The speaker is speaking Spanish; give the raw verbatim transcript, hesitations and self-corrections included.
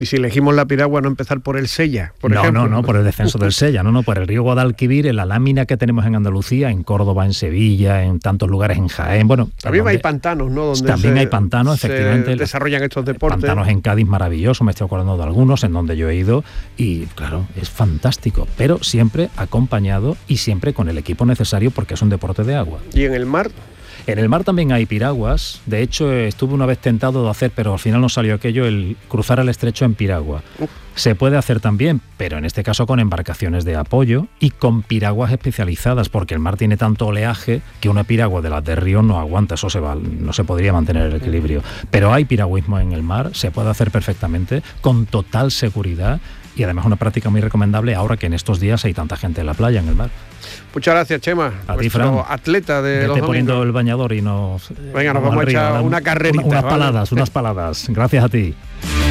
Y si elegimos la piragua, no empezar por el Sella, por no, ejemplo. No, no, por el descenso del Sella, no, no, por el río Guadalquivir, en la lámina que tenemos en Andalucía, en Córdoba, en Sevilla, en tantos lugares, en Jaén, bueno... También donde, hay pantanos, ¿no? Donde también se, hay pantanos, efectivamente. desarrollan estos deportes. Pantanos en Cádiz maravillosos, me estoy acordando de algunos en donde yo he ido, y claro, es fantástico, pero siempre acompañado y siempre con el equipo necesario porque es un deporte de agua. ¿Y en el mar? En el mar también hay piraguas. De hecho, estuve una vez tentado de hacer, pero al final no salió aquello, el cruzar el estrecho en piragua. Uf. Se puede hacer también, pero en este caso con embarcaciones de apoyo y con piraguas especializadas, porque el mar tiene tanto oleaje que una piragua de las de río no aguanta, eso se va, no se podría mantener el equilibrio. Pero hay piragüismo en el mar, se puede hacer perfectamente, con total seguridad, y además una práctica muy recomendable ahora que en estos días hay tanta gente en la playa, en el mar. Muchas gracias, Chema. A ti, Fran. Atleta de Vete los domingos. poniendo el bañador y nos... Venga, nos vamos, vamos a echar una carrerita. Unas ¿vale? paladas, unas paladas. Gracias a ti.